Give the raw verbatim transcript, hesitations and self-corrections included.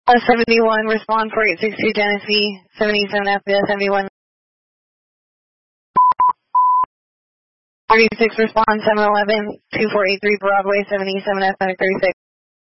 Uh, seventy-one, respond four eight six two Genesee, seventy-seven F B S seventy-one. thirty-six, respond seven eleven, two four eight three Broadway, seventy-seven F thirty-six.